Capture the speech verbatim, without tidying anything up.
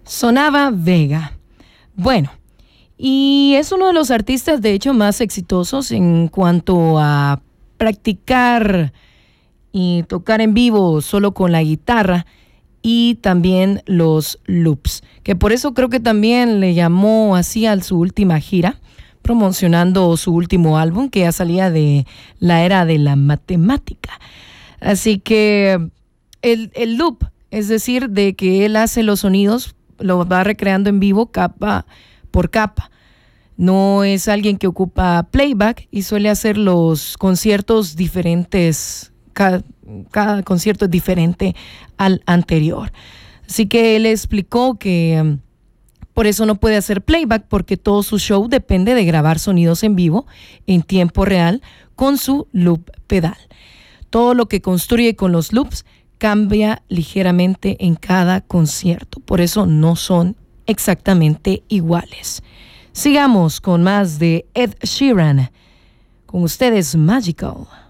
Sonaba Vega. Bueno, y es uno de los artistas de hecho más exitosos en cuanto a practicar y tocar en vivo solo con la guitarra y también los loops, que por eso creo que también le llamó así a su última gira, promocionando su último álbum que ya salía de la era de la matemática. Así que el, el loop, es decir, de que él hace los sonidos, lo va recreando en vivo capa por capa. No es alguien que ocupa playback y suele hacer los conciertos diferentes, cada, cada concierto es diferente al anterior. Así que él explicó que um, por eso no puede hacer playback, porque todo su show depende de grabar sonidos en vivo en tiempo real con su loop pedal. Todo lo que construye con los loops cambia ligeramente en cada concierto, por eso no son exactamente iguales. Sigamos con más de Ed Sheeran. Con ustedes, Magical.